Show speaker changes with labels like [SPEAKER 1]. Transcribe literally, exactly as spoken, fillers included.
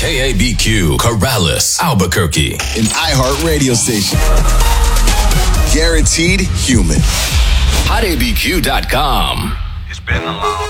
[SPEAKER 1] K A B Q, Corrales, Albuquerque.
[SPEAKER 2] An iHeart radio station. Guaranteed human.
[SPEAKER 1] hot A B Q dot com.
[SPEAKER 3] It's been a long